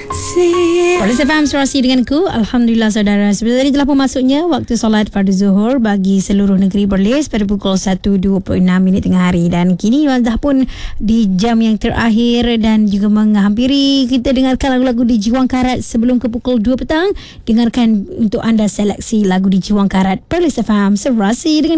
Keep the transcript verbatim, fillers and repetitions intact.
Polis F M Serasi denganku. Alhamdulillah saudara, sebentar tadi telah pun masuknya waktu solat fardu zuhur bagi seluruh negeri Perlis pada pukul satu dua puluh enam minit tengah hari, dan kini dah pun di jam yang terakhir dan juga menghampiri kita dengarkan lagu-lagu di Jiwang Karat sebelum ke pukul dua petang. Dengarkan untuk anda seleksi lagu di Jiwang Karat Perlis F M Serasi dengan